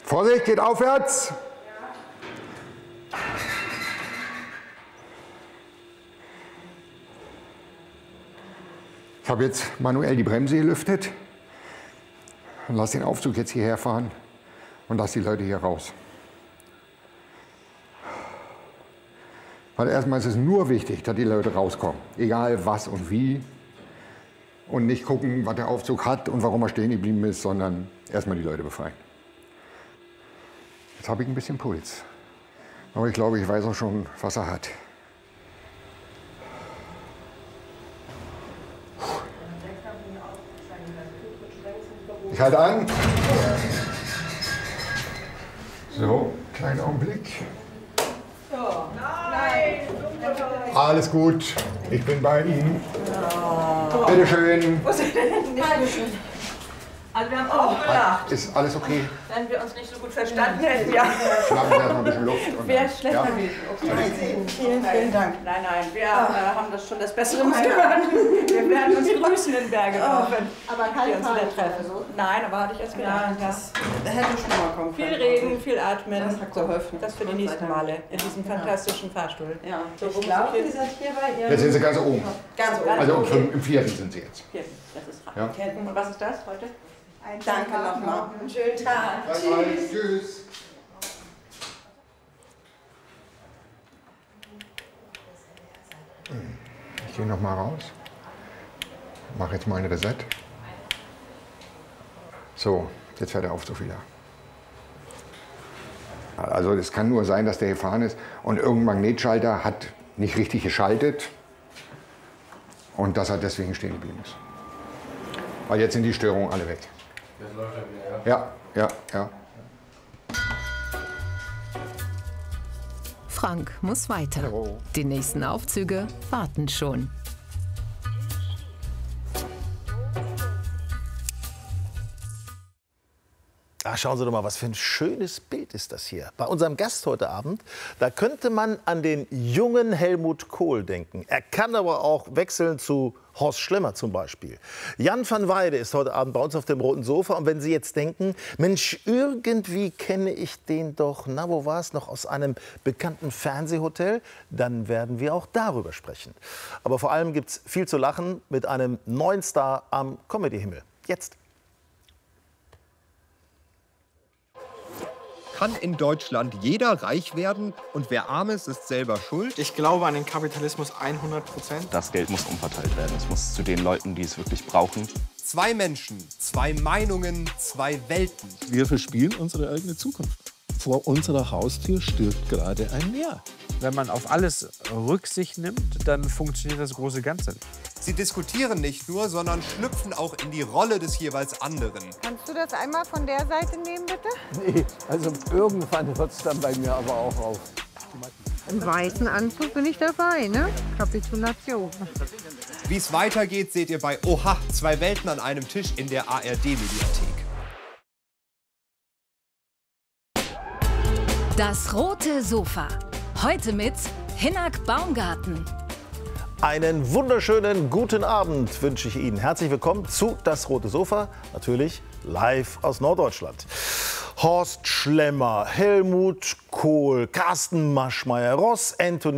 Vorsicht, geht aufwärts. Ich habe jetzt manuell die Bremse gelüftet und lasse den Aufzug jetzt hierher fahren und lasse die Leute hier raus. Weil erstmal ist es nur wichtig, dass die Leute rauskommen, egal was und wie. Und nicht gucken, was der Aufzug hat und warum er stehen geblieben ist, sondern erstmal die Leute befreien. Jetzt habe ich ein bisschen Puls. Aber ich glaube, ich weiß auch schon, was er hat. Ich halte an. So, kleinen Augenblick. Nein! Alles gut, ich bin bei Ihnen. Bitte schön. Dankeschön. Also wir haben auch gelacht. Ist alles okay? Wenn wir uns nicht so gut verstanden hätten, ja. Schnappen Sie erstmal ein bisschen Luft. Und Wäre dann- schlecht ja? gewesen. Okay. Vielen Dank. Nein, wir haben das schon das Bessere gehört. Wir werden uns grüßen in Bergedorf. Aber Wir kein uns wieder Fall. treffen. Nein, aber hatte ich erst gedacht. Ja. Da hätte schon mal kommen Viel können. Regen, viel Atmen. Das hat geholfen. Das für die nächsten Male in diesem fantastischen Fahrstuhl. Ja, So, ich glaube, hier- ihr seid hier bei ihr. Jetzt sind Sie ganz oben. Ganz oben. Also okay. im vierten sind Sie jetzt. Hier, das ist dran. Ja. Und was ist das heute? Danke nochmal. Einen schönen Tag. Tschüss. Ich gehe noch mal raus. Mache jetzt mal ein Reset. So, jetzt fährt der Aufzug wieder. Also es kann nur sein, dass der gefahren ist und irgendein Magnetschalter hat nicht richtig geschaltet und dass er deswegen stehen geblieben ist. Weil jetzt sind die Störungen alle weg. Jetzt läuft er wieder, ja? Ja. Frank muss weiter. Hallo. Die nächsten Aufzüge warten schon. Ach, schauen Sie doch mal, was für ein schönes Bild ist das hier. Bei unserem Gast heute Abend, da könnte man an den jungen Helmut Kohl denken. Er kann aber auch wechseln zu Horst Schlemmer zum Beispiel. Jan van Weide ist heute Abend bei uns auf dem roten Sofa. Und wenn Sie jetzt denken, Mensch, irgendwie kenne ich den doch, na, wo war es noch, aus einem bekannten Fernsehhotel, dann werden wir auch darüber sprechen. Aber vor allem gibt es viel zu lachen mit einem neuen Star am Comedy-Himmel. Jetzt. Kann in Deutschland jeder reich werden und wer arm ist, ist selber schuld? Ich glaube an den Kapitalismus 100%. Das Geld muss umverteilt werden. Es muss zu den Leuten, die es wirklich brauchen. Zwei Menschen, zwei Meinungen, zwei Welten. Wir verspielen unsere eigene Zukunft. Vor unserer Haustür stirbt gerade ein Meer. Wenn man auf alles Rücksicht nimmt, dann funktioniert das große Ganze nicht. Sie diskutieren nicht nur, sondern schlüpfen auch in die Rolle des jeweils anderen. Kannst du das einmal von der Seite nehmen, bitte? Nee, also irgendwann hört es dann bei mir aber auch auf. Im weißen Anzug bin ich dabei, ne? Kapitulation. Wie es weitergeht, seht ihr bei Oha, zwei Welten an einem Tisch in der ARD-Mediathek. Das rote Sofa. Heute mit Hinnerk Baumgarten. Einen wunderschönen guten Abend wünsche ich Ihnen. Herzlich willkommen zu Das rote Sofa, natürlich live aus Norddeutschland. Horst Schlemmer, Helmut Kohl, Carsten Maschmeyer, Ross Anthony.